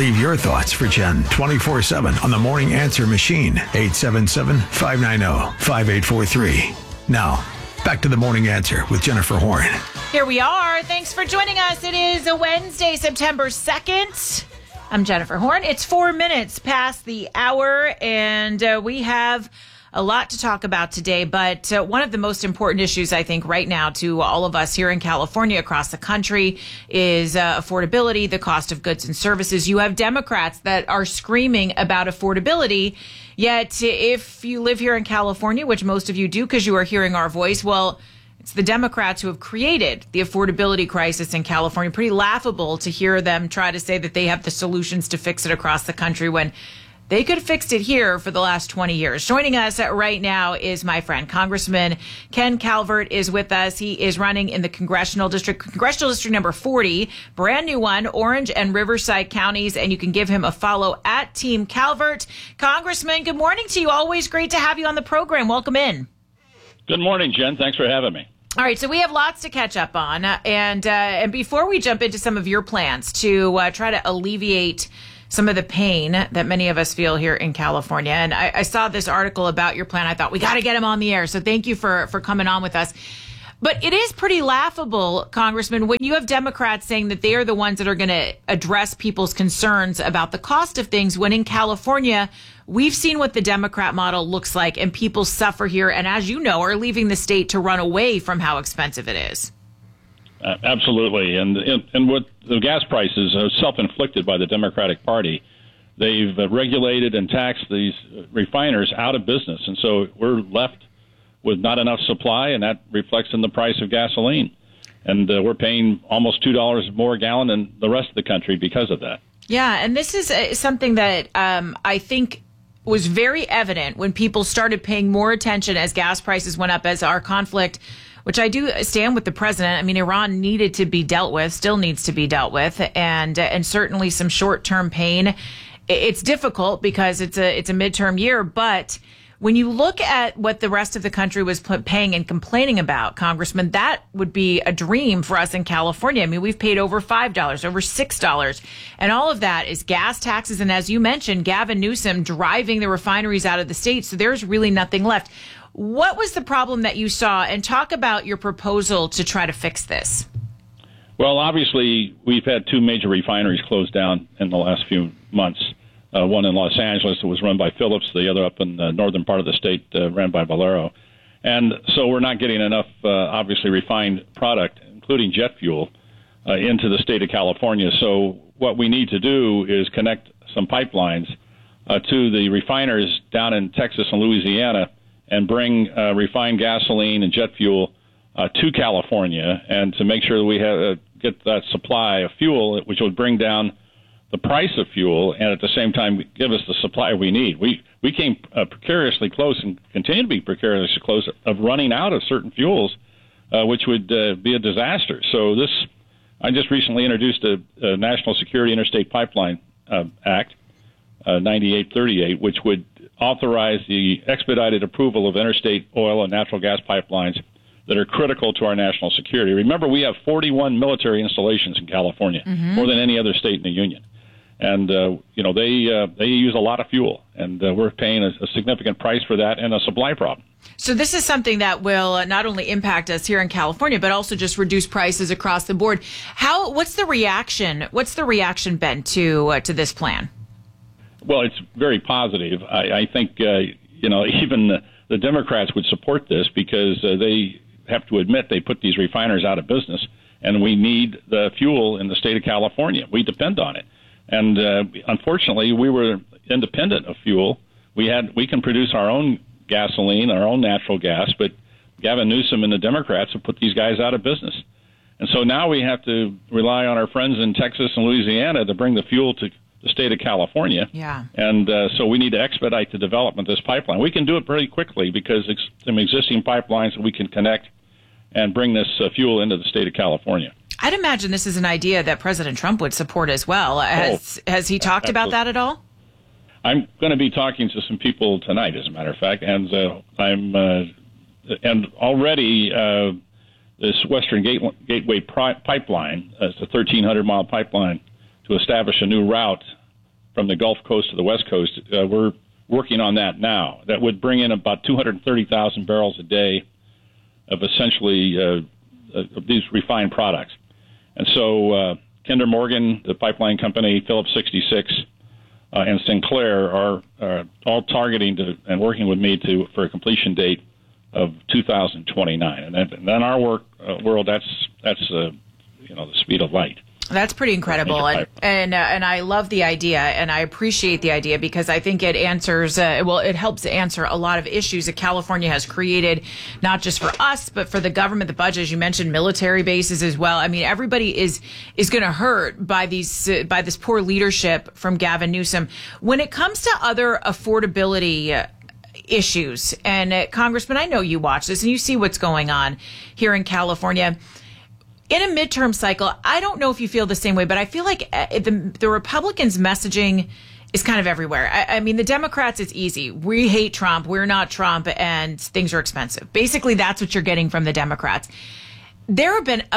Leave your thoughts for Jen 24/7 on the Morning Answer machine, 877-590-5843. Now, back to the Morning Answer with Jennifer Horn. Here we are. Thanks for joining us. It is a Wednesday, September 2nd. I'm Jennifer Horn. It's 4 minutes past the hour, and we have a lot to talk about today. But one of the most important issues, I think, right now to all of us here in California, across the country, is affordability, the cost of goods and services. You have Democrats that are screaming about affordability. Yet, if you live here in California, which most of you do because you are hearing our voice, well, it's the Democrats who have created the affordability crisis in California. Pretty laughable to hear them try to say that they have the solutions to fix it across the country when they could have fixed it here for the last 20 years. Joining us right now is my friend, Congressman Ken Calvert is with us. He is running in the Congressional District number 40, brand new one, Orange and Riverside counties, and you can give him a follow at Team Calvert. Congressman, good morning to you. Always great to have you on the program. Welcome in. Good morning, Jen. Thanks for having me. All right, so we have lots to catch up on. And before we jump into some of your plans to try to alleviate some of the pain that many of us feel here in California, and I saw this article about your plan. I thought, we got to get him on the air. So thank you for coming on with us. But it is pretty laughable, Congressman, when you have Democrats saying that they are the ones that are going to address people's concerns about the cost of things, when in California, we've seen what the Democrat model looks like, and people suffer here, and as you know, are leaving the state to run away from how expensive it is. Absolutely. And with the gas prices are self-inflicted by the Democratic Party. They've regulated and taxed these refiners out of business, and so we're left with not enough supply, and that reflects in the price of gasoline. And we're paying almost $2 more a gallon than the rest of the country because of that. Yeah, and this is something that I think was very evident when people started paying more attention as gas prices went up, as our conflict, which I do stand with the president. I mean, Iran needed to be dealt with, still needs to be dealt with, and certainly some short-term pain. It's difficult because it's a midterm year, but when you look at what the rest of the country was paying and complaining about, Congressman, that would be a dream for us in California. I mean, we've paid over $5, over $6, and all of that is gas taxes. And as you mentioned, Gavin Newsom driving the refineries out of the state, so there's really nothing left. What was the problem that you saw? And talk about your proposal to try to fix this. Well, obviously, we've had two major refineries closed down in the last few months. One in Los Angeles that was run by Phillips, the other up in the northern part of the state ran by Valero. And so we're not getting enough, obviously, refined product, including jet fuel, into the state of California. So what we need to do is connect some pipelines to the refiners down in Texas and Louisiana and bring refined gasoline and jet fuel to California, and to make sure that we get that supply of fuel, which would bring down the price of fuel, and at the same time give us the supply we need. We came precariously close and continue to be precariously close of running out of certain fuels, which would be a disaster. So I just recently introduced a National Security Interstate Pipeline Act, 9838, which would authorize the expedited approval of interstate oil and natural gas pipelines that are critical to our national security. Remember, we have 41 military installations in California, more than any other state in the union. And, they use a lot of fuel, and we're paying a significant price for that and a supply problem. So this is something that will not only impact us here in California, but also just reduce prices across the board. What's the reaction? What's the reaction been to this plan? Well, it's very positive. I think, even the Democrats would support this because they have to admit they put these refiners out of business, and we need the fuel in the state of California. We depend on it. And unfortunately, we were independent of fuel. We can produce our own gasoline, our own natural gas, but Gavin Newsom and the Democrats have put these guys out of business. And so now we have to rely on our friends in Texas and Louisiana to bring the fuel to the state of California. Yeah. And so we need to expedite the development of this pipeline. We can do it pretty quickly because some existing pipelines that we can connect and bring this fuel into the state of California. I'd imagine this is an idea that President Trump would support as well. Has he talked about that at all? I'm going to be talking to some people tonight, as a matter of fact, and already this Western Gateway pipeline, it's a 1,300-mile pipeline to establish a new route from the Gulf Coast to the West Coast. We're working on that now. That would bring in about 230,000 barrels a day of essentially of these refined products. And so Kinder Morgan, the pipeline company, Phillips 66, and Sinclair are all targeting and working with me for a completion date of 2029. And then in our world, that's the speed of light. That's pretty incredible, and I love the idea, and I appreciate the idea because I think it answers. It helps answer a lot of issues that California has created, not just for us, but for the government, the budget, as you mentioned, military bases as well. I mean, everybody is going to hurt by this poor leadership from Gavin Newsom. When it comes to other affordability issues, and Congressman, I know you watch this and you see what's going on here in California. In a midterm cycle, I don't know if you feel the same way, but I feel like the Republicans' messaging is kind of everywhere. I mean, the Democrats, it's easy. We hate Trump. We're not Trump, and things are expensive. Basically, that's what you're getting from the Democrats. There have been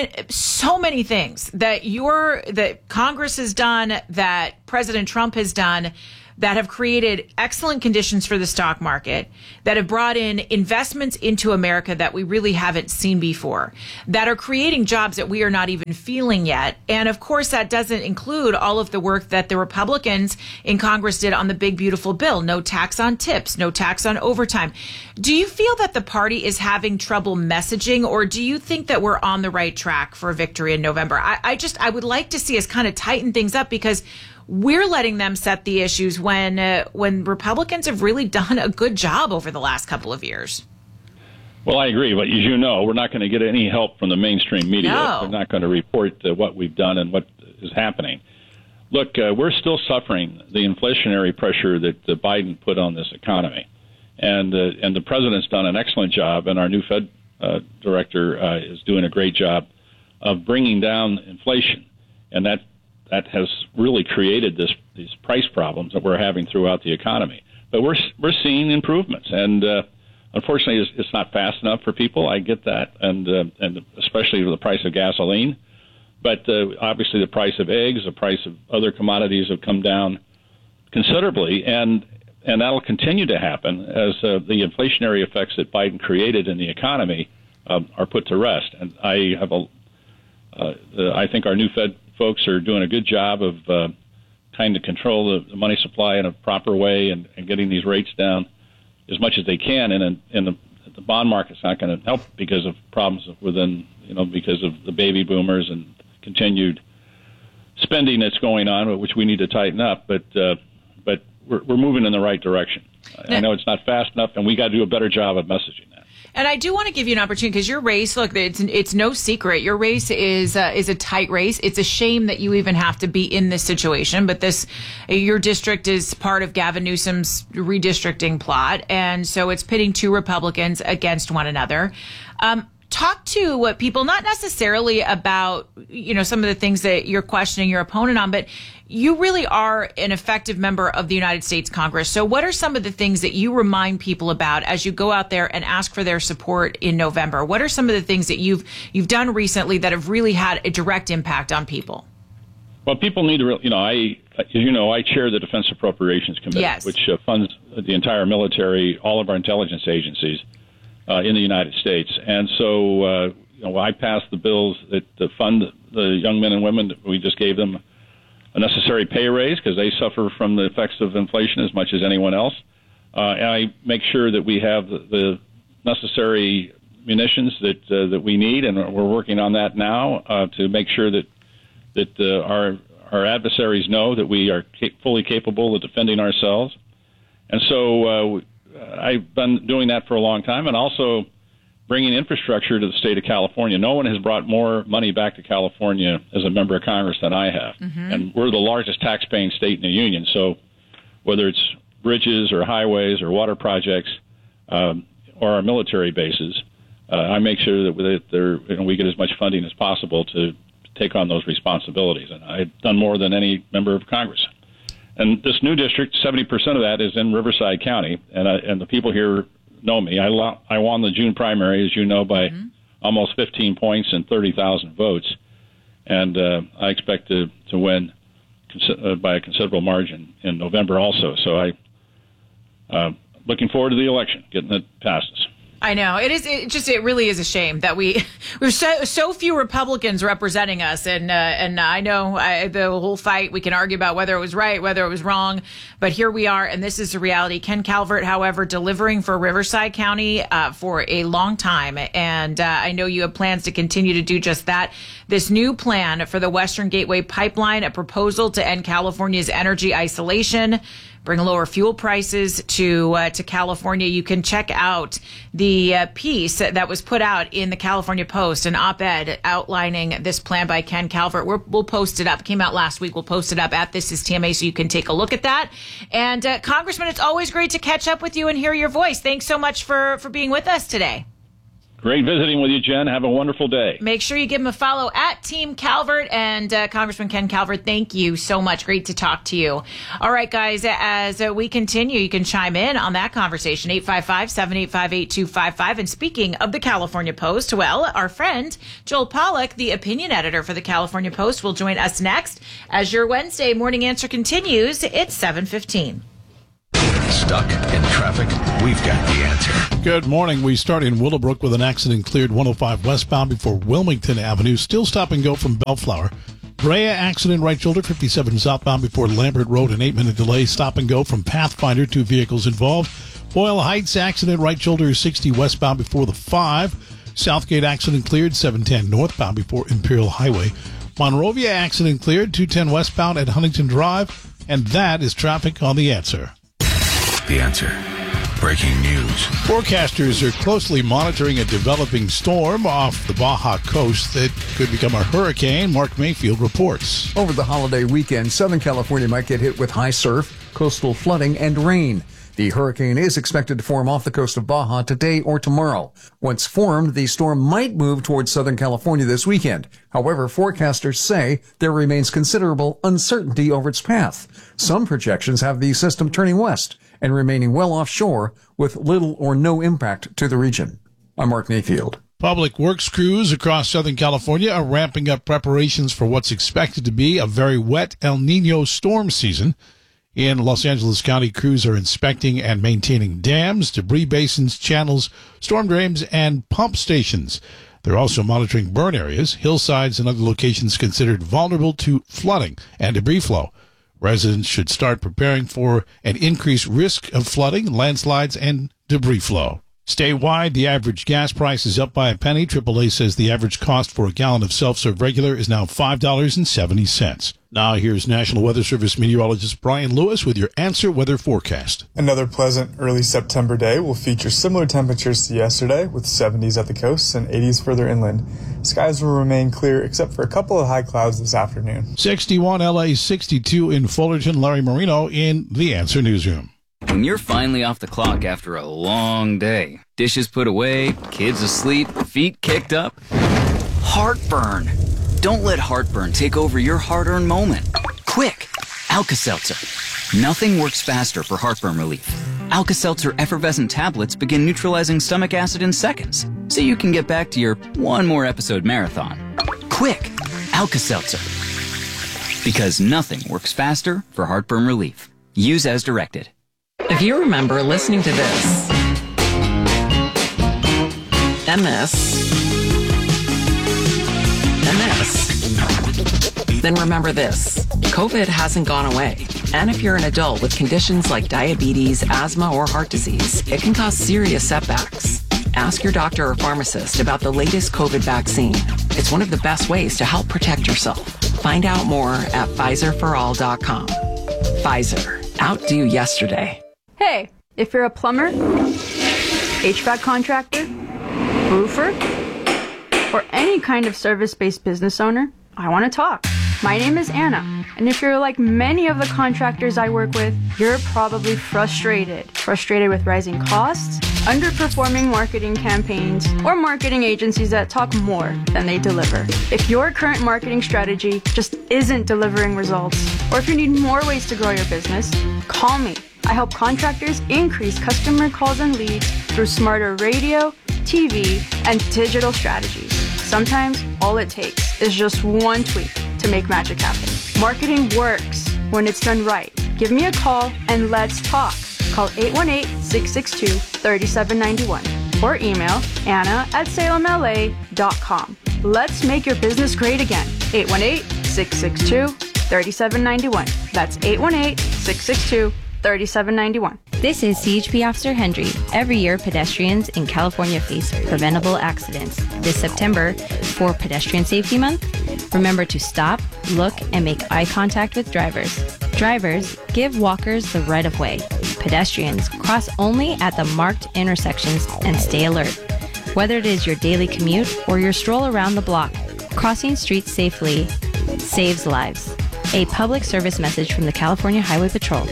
so many things that Congress has done, that President Trump has done, that have created excellent conditions for the stock market, that have brought in investments into America that we really haven't seen before, that are creating jobs that we are not even feeling yet. And of course, that doesn't include all of the work that the Republicans in Congress did on the big, beautiful bill. No tax on tips, no tax on overtime. Do you feel that the party is having trouble messaging, or do you think that we're on the right track for a victory in November? I would like to see us kind of tighten things up, because we're letting them set the issues when Republicans have really done a good job over the last couple of years. Well, I agree. But as you know, we're not going to get any help from the mainstream media. No. They're not going to report what we've done and what is happening. Look, we're still suffering the inflationary pressure that Biden put on this economy. And the president's done an excellent job, and our new Fed director is doing a great job of bringing down inflation. And that has really created these price problems that we're having throughout the economy. But we're seeing improvements, and unfortunately, it's not fast enough for people. I get that, and especially with the price of gasoline. But obviously, the price of eggs, the price of other commodities have come down considerably, and that'll continue to happen as the inflationary effects that Biden created in the economy are put to rest. And I think our new Fed folks are doing a good job of trying to control the money supply in a proper way and getting these rates down as much as they can. And the bond market's not going to help because of problems because of the baby boomers and continued spending that's going on, which we need to tighten up. But we're moving in the right direction. I know it's not fast enough, and we got to do a better job of messaging that. And I do want to give you an opportunity, because your race, look, it's no secret. Your race is a tight race. It's a shame that you even have to be in this situation, but your district is part of Gavin Newsom's redistricting plot, and so it's pitting two Republicans against one another. Talk to people, not necessarily about, some of the things that you're questioning your opponent on, but you really are an effective member of the United States Congress. So what are some of the things that you remind people about as you go out there and ask for their support in November? What are some of the things that you've done recently that have really had a direct impact on people? Well, people need to, I chair the Defense Appropriations Committee, yes, which funds the entire military, all of our intelligence agencies in the United States. And so, I passed the bills that fund the young men and women. We just gave them a necessary pay raise because they suffer from the effects of inflation as much as anyone else. And I make sure that we have the necessary munitions that we need, and we're working on that now to make sure that our adversaries know that we are fully capable of defending ourselves. And so I've been doing that for a long time, and also bringing infrastructure to the state of California. No one has brought more money back to California as a member of Congress than I have. Mm-hmm. And we're the largest tax-paying state in the union. So whether it's bridges or highways or water projects or our military bases, I make sure that we get as much funding as possible to take on those responsibilities. And I've done more than any member of Congress. And this new district, 70% of that is in Riverside County, and the people here know me. I won the June primary, as you know, by almost 15 points and 30,000 votes, and I expect to win by a considerable margin in November also. So I looking forward to the election, getting it past us. I know it is. It really is a shame that we've so few Republicans representing us, and I know the whole fight. We can argue about whether it was right, whether it was wrong, but here we are, and this is the reality. Ken Calvert, however, delivering for Riverside County for a long time, and I know you have plans to continue to do just that. This new plan for the Western Gateway Pipeline, a proposal to end California's energy isolation, bring lower fuel prices to California. You can check out the piece that was put out in the California Post, an op-ed outlining this plan by Ken Calvert. We'll post it up. It came out last week. We'll post it up at This Is TMA so you can take a look at that. And Congressman, it's always great to catch up with you and hear your voice. Thanks so much for being with us today. Great visiting with you, Jen. Have a wonderful day. Make sure you give him a follow at Team Calvert. And Congressman Ken Calvert, thank you so much. Great to talk to you. All right, guys, as we continue, you can chime in on that conversation, 855-785-8255. And speaking of the California Post, well, our friend Joel Pollack, the opinion editor for the California Post, will join us next as your Wednesday morning answer continues. It's 7:15. Stuck in traffic? We've got the answer. Good morning. We start in Willowbrook with an accident cleared 105 westbound before Wilmington Avenue. Still stop and go from Bellflower. Brea accident right shoulder 57 southbound before Lambert Road. An 8-minute delay. Stop and go from Pathfinder. 2 vehicles involved. Boyle Heights accident right shoulder 60 westbound before the 5. Southgate accident cleared 710 northbound before Imperial Highway. Monrovia accident cleared 210 westbound at Huntington Drive. And that is traffic on The Answer. The Answer. Breaking news. Forecasters are closely monitoring a developing storm off the Baja coast that could become a hurricane. Mark Mayfield reports. Over the holiday weekend, Southern California might get hit with high surf, coastal flooding, and rain. The hurricane is expected to form off the coast of Baja today or tomorrow. Once formed, the storm might move towards Southern California this weekend. However, forecasters say there remains considerable uncertainty over its path. Some projections have the system turning west and remaining well offshore with little or no impact to the region. I'm Mark Mayfield. Public works crews across Southern California are ramping up preparations for what's expected to be a very wet El Nino storm season. In Los Angeles County, crews are inspecting and maintaining dams, debris basins, channels, storm drains, and pump stations. They're also monitoring burn areas, hillsides, and other locations considered vulnerable to flooding and debris flow. Residents should start preparing for an increased risk of flooding, landslides, and debris flow. Statewide, the average gas price is up by a penny. AAA says the average cost for a gallon of self-serve regular is now $5.70. Now here's National Weather Service meteorologist Brian Lewis with your Answer Weather Forecast. Another pleasant early September day will feature similar temperatures to yesterday, with 70s at the coast and 80s further inland. Skies will remain clear except for a couple of high clouds this afternoon. 61 LA, 62 in Fullerton. Larry Marino in the Answer Newsroom. When you're finally off the clock after a long day, dishes put away, kids asleep, feet kicked up, heartburn. Don't let heartburn take over your hard-earned moment. Quick, Alka-Seltzer. Nothing works faster for heartburn relief. Alka-Seltzer effervescent tablets begin neutralizing stomach acid in seconds, so you can get back to your one more episode marathon. Quick, Alka-Seltzer. Because nothing works faster for heartburn relief. Use as directed. If you remember listening to this, and this, and this, then remember this. COVID hasn't gone away. And if you're an adult with conditions like diabetes, asthma, or heart disease, it can cause serious setbacks. Ask your doctor or pharmacist about the latest COVID vaccine. It's one of the best ways to help protect yourself. Find out more at PfizerForAll.com. Pfizer. Outdo yesterday. Hey, if you're a plumber, HVAC contractor, roofer, or any kind of service-based business owner, I want to talk. My name is Anna, and if you're like many of the contractors I work with, you're probably frustrated. Frustrated with rising costs, underperforming marketing campaigns, or marketing agencies that talk more than they deliver. If your current marketing strategy just isn't delivering results, or if you need more ways to grow your business, call me. I help contractors increase customer calls and leads through smarter radio, TV, and digital strategies. Sometimes all it takes is just one tweak to make magic happen. Marketing works when it's done right. Give me a call and let's talk. Call 818-662-3791 or email anna@salemla.com. Let's make your business great again. 818-662-3791. That's 818-662-3791. This is CHP Officer Hendry. Every year, pedestrians in California face preventable accidents. This September, for Pedestrian Safety Month, remember to stop, look, and make eye contact with drivers. Drivers, give walkers the right of way. Pedestrians, cross only at the marked intersections and stay alert. Whether it is your daily commute or your stroll around the block, crossing streets safely saves lives. A public service message from the California Highway Patrol.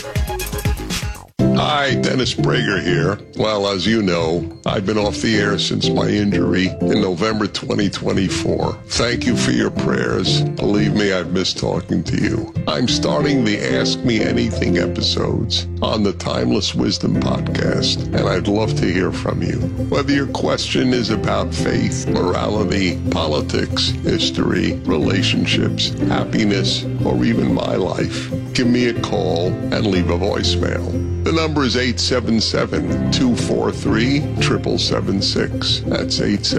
Hi, Dennis Prager here. Well, as you know, I've been off the air since my injury in November 2024. Thank you for your prayers. Believe me, I've missed talking to you. I'm starting the Ask Me Anything episodes on the Timeless Wisdom podcast, and I'd love to hear from you. Whether your question is about faith, morality, politics, history, relationships, happiness, or even my life, give me a call and leave a voicemail. The number is 877-243-7776. That's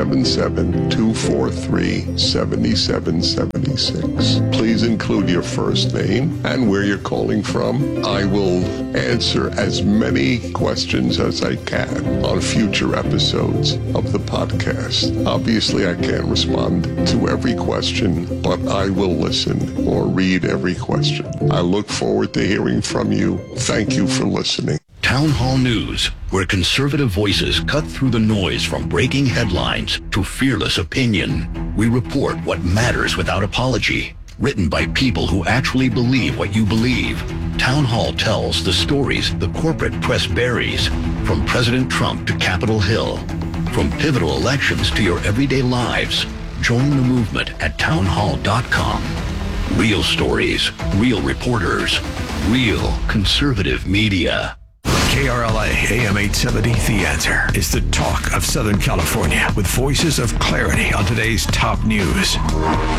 877-243-7776. Please include your first name and where you're calling from. I will answer as many questions as I can on future episodes of the podcast. Obviously, I can't respond to every question, but I will listen or read every question. I look forward to hearing from you. Thank you for listening. Town Hall News, where conservative voices cut through the noise from breaking headlines to fearless opinion. We report what matters without apology. Written by people who actually believe what you believe. Town Hall tells the stories the corporate press buries, from President Trump to Capitol Hill. From pivotal elections to your everyday lives. Join the movement at townhall.com. Real stories, real reporters, real conservative media. KRLA AM 870, The Answer, is the talk of Southern California with voices of clarity on today's top news.